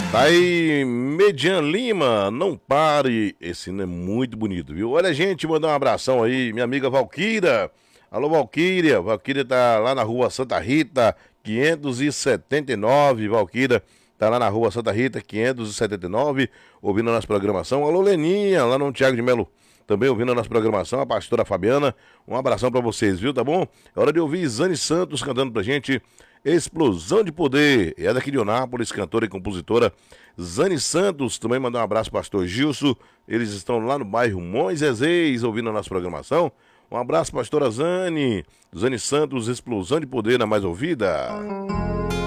Tá aí, Median Lima, não pare. Esse hino é muito bonito, viu? Olha, gente, mandar um abração aí, minha amiga Valquíria. Alô, Valquíria. Valquíria tá lá na rua Santa Rita, 579. Valquíria tá lá na rua Santa Rita, 579, ouvindo a nossa programação. Alô, Leninha, lá no Tiago de Melo, também ouvindo a nossa programação. A pastora Fabiana, um abração pra vocês, viu? Tá bom? É hora de ouvir Zane Santos cantando pra gente. Explosão de Poder, é daqui de Onápolis, cantora e compositora Zane Santos. Também mandar um abraço pro pastor Gilson, eles estão lá no bairro Moisés, ouvindo a nossa programação. Um abraço, pastora Zane Santos, Explosão de Poder na mais ouvida.